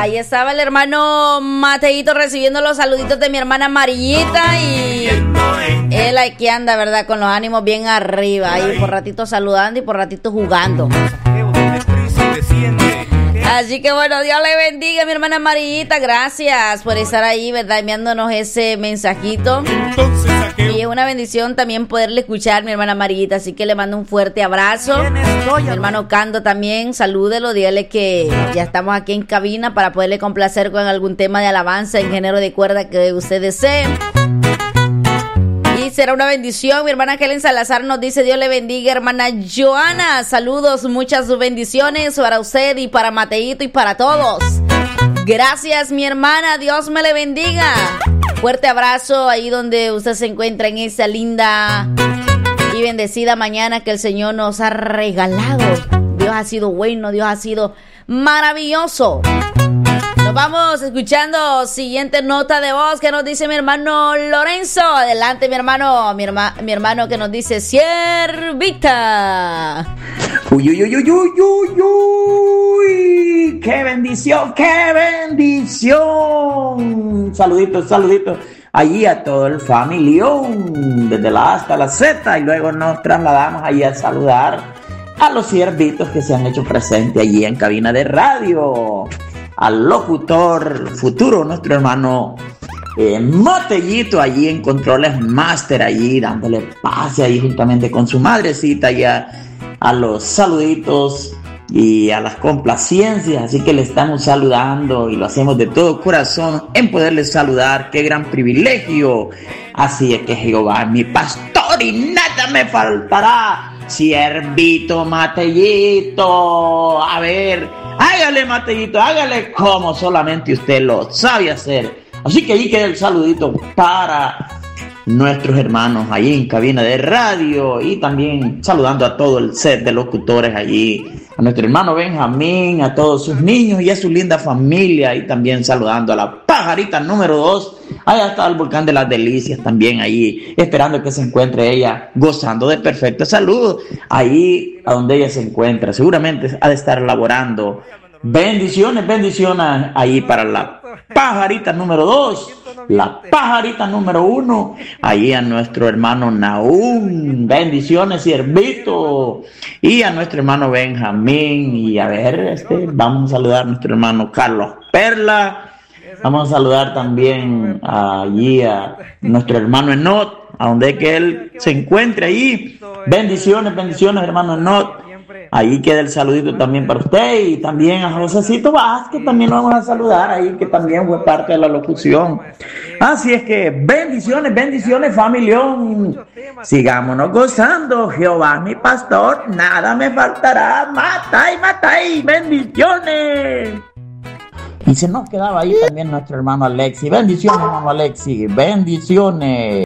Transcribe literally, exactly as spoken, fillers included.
Ahí estaba el hermano Mateito recibiendo los saluditos de mi hermana Amarillita y él aquí anda, ¿verdad? Con los ánimos bien arriba, ahí por ratito saludando y por ratito jugando. Así que bueno, Dios le bendiga, mi hermana Amarillita. Gracias por estar ahí, ¿verdad? Enviándonos ese mensajito. Y es una bendición también poderle escuchar, mi hermana Amarillita. Así que le mando un fuerte abrazo. Mi hermano Cando también, salúdelo. Dígale que ya estamos aquí en cabina para poderle complacer con algún tema de alabanza en género de cuerda que usted desee. Y será una bendición. Mi hermana Helen Salazar nos dice: Dios le bendiga, hermana Joana. Saludos, muchas bendiciones para usted y para Mateito y para todos. Gracias, mi hermana. Dios me le bendiga. Fuerte abrazo ahí donde usted se encuentra en esa linda y bendecida mañana que el Señor nos ha regalado. Dios ha sido bueno, Dios ha sido maravilloso. Nos vamos escuchando siguiente nota de voz que nos dice mi hermano Lorenzo. Adelante, mi hermano, mi, herma, mi hermano que nos dice: siervita. Uy, uy, uy, uy, uy, uy, uy. ¡Qué bendición, qué bendición! Saluditos, saluditos allí a todo el familión, desde la A hasta la Z, y luego nos trasladamos allí a saludar a los siervitos que se han hecho presentes allí en cabina de radio. Al locutor futuro, nuestro hermano eh, Matellito, allí en Controles Master, allí dándole pase ahí juntamente con su madrecita, y a, a los saluditos y a las complacencias. Así que le estamos saludando y lo hacemos de todo corazón en poderle saludar. ¡Qué gran privilegio! Así es que Jehová es mi pastor y nada me faltará. Siervito Matellito, a ver, hágale, Matellito, hágale como solamente usted lo sabe hacer. Así que ahí queda el saludito para nuestros hermanos allí en cabina de radio, y también saludando a todo el set de locutores allí, a nuestro hermano Benjamín, a todos sus niños y a su linda familia, y también saludando a la pajarita número dos, allá está el Volcán de las Delicias también ahí, esperando que se encuentre ella gozando de perfecta salud, ahí a donde ella se encuentra, seguramente ha de estar laborando. Bendiciones, bendiciones ahí para la pajarita número dos, la pajarita número uno, ahí a nuestro hermano Naúm, bendiciones, siervito, y a nuestro hermano Benjamín, y a ver, este, vamos a saludar a nuestro hermano Carlos Perla, vamos a saludar también allí a nuestro hermano Enot, a donde que él se encuentre ahí, bendiciones, bendiciones, hermano Enot. Ahí queda el saludito también para usted, y también a Josecito Vázquez, también lo vamos a saludar ahí, que también fue parte de la locución. Así es que bendiciones, bendiciones, familión. Sigámonos gozando. Jehová mi pastor, nada me faltará. Mata y mata y bendiciones. Y se nos quedaba ahí también nuestro hermano Alexi. Bendiciones, hermano Alexi. Bendiciones.